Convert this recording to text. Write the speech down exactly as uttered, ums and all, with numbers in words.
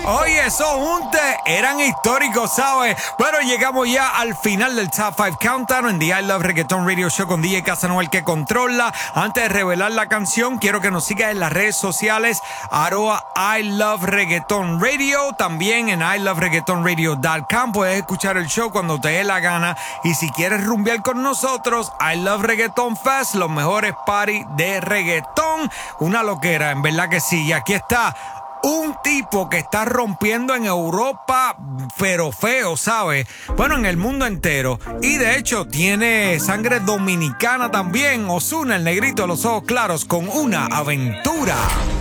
Oye, esos juntes eran históricos, ¿sabes? Bueno, llegamos ya al final del Top cinco Countdown en The I Love Reggaeton Radio Show con D J Casanova, el que controla. Antes de revelar la canción, quiero que nos sigas en las redes sociales, arroba I Love Reggaeton Radio, también en I Love Reggaeton Radio dot com. Puedes escuchar el show cuando te dé la gana. Y si quieres rumbear con nosotros, I Love Reggaeton Fest, los mejores parties de reggaetón. Una loquera, en verdad que sí. Y aquí está un tipo que está rompiendo en Europa, pero feo, ¿sabes? Bueno, en el mundo entero. Y de hecho tiene sangre dominicana también. Ozuna, el negrito de los ojos claros, con Una Aventura.